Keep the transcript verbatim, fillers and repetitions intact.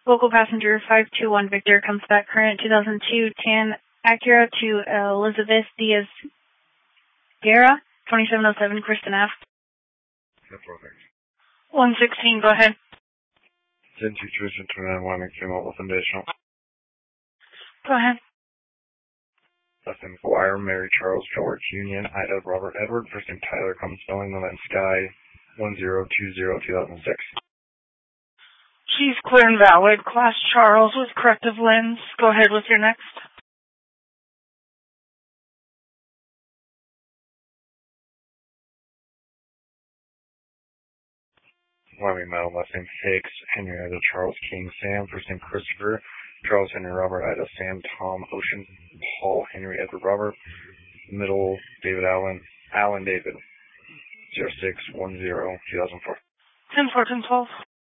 Local passenger five two one Victor comes back current two thousand two Tan Acura to Elizabeth Diaz Guerra, twenty-seven oh seven Kristen Ave. That's perfect. one sixteen, go ahead. ten two two two nine one Mobile Foundation. Go ahead. Last name Guire, Mary Charles George Union, Ida Robert Edward, first name Tyler, common spelling, the land Sky, one zero two zero two thousand six. She's clear and valid. Class Charles with corrective lens. Go ahead with your next. Wyoming Metal, last name Hicks, Henrietta Charles King Sam, first name Christopher, Charles Henry Robert, Ida Sam, Tom Ocean, Paul Henry Edward Robert, middle David Allen, Allen David, zero six one zero two thousand four. ten fourteen twelve.